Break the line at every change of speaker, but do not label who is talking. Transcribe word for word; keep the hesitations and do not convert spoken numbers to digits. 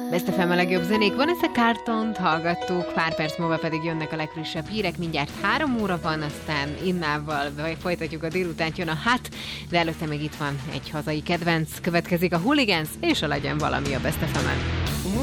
Best ef em a legjobb zenék. Vanessa Carltont hallgattuk, pár perc múlva pedig jönnek a legfrissebb hírek. Mindjárt három óra van, aztán Innával folytatjuk a délutánt, jön a hát, de előtte még itt van egy hazai kedvenc. Következik a Hooligans, és a legyen valami a Best ef emen.